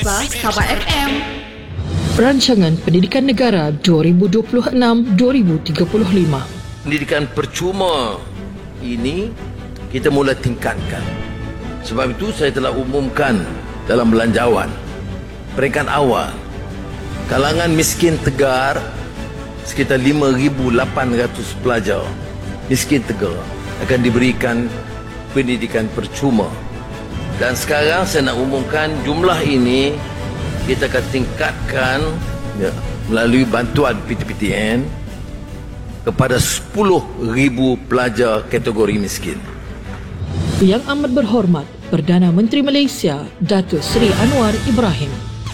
Musbah Sabah FM. Rancangan Pendidikan Negara 2026-2035. Pendidikan percuma ini kita mula tingkatkan. Sebab itu saya telah umumkan dalam belanjawan peringkat awal, kalangan miskin tegar sekitar 5,800 pelajar miskin tegar akan diberikan pendidikan percuma. Dan sekarang saya nak umumkan jumlah ini kita akan tingkatkan melalui bantuan PTPTN kepada 10,000 pelajar kategori miskin. Yang amat berhormat Perdana Menteri Malaysia Datuk Seri Anwar Ibrahim.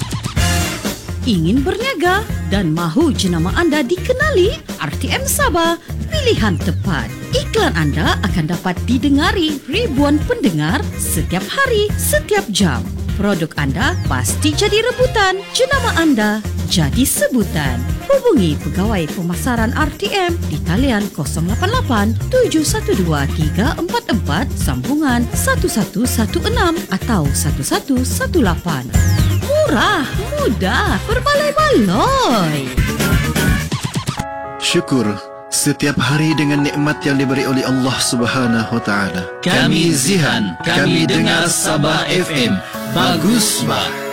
Ingin berniaga dan mahu jenama anda dikenali? RTM Sabah, pilihan tepat. Iklan anda akan dapat didengari ribuan pendengar setiap hari, setiap jam. Produk anda pasti jadi rebutan, jenama anda jadi sebutan. Hubungi Pegawai Pemasaran RTM di talian 088 712 344 sambungan 1116 atau 1118. Murah, mudah, berbaloi-baloi. Syukur setiap hari dengan nikmat yang diberi oleh Allah Subhanahu Wa Taala. Kami Zihan, kami dengar Sabah FM. Bagus bah.